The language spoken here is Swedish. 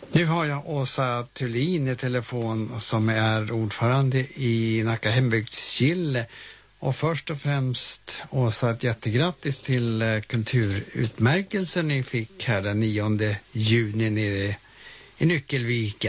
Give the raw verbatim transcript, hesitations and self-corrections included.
Nu har jag Åsa Thulin i telefon som är ordförande i Nacka hembygdsgille. Och först och främst, Åsa, ett jättegrattis till kulturutmärkelsen ni fick här den nionde juni nere i Nyckelvika.